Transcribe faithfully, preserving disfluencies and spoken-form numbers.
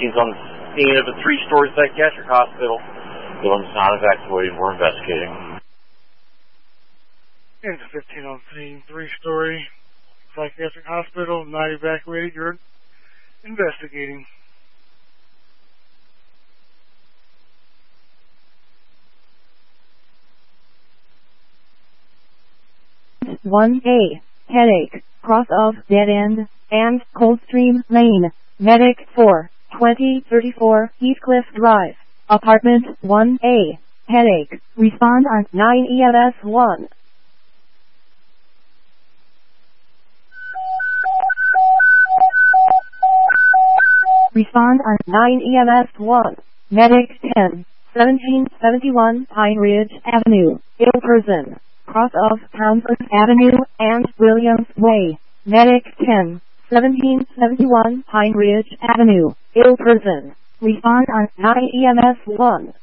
fifteen is on the scene of a three-story psychiatric hospital. Building's not evacuated. We're investigating. Engine fifteen on scene, three-story psychiatric hospital, not evacuated. You're investigating. one A, headache, cross of dead end, and Coldstream Lane, medic four, twenty thirty-four Heathcliff Drive, apartment one A, headache, respond on nine E M S one. Respond on nine E M S one, medic ten, seventeen seventy-one Pine Ridge Avenue, ill person. Cross of Townsend Avenue and Williams Way, medic ten, seventeen seventy-one Pine Ridge Avenue, ill person. Respond on nine E M S one.